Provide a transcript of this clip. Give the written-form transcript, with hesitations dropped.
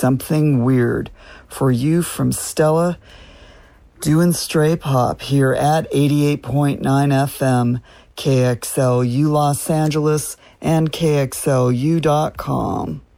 something weird for you from Stella doing Stray Pop here at 88.9 FM KXLU Los Angeles and KXLU.com.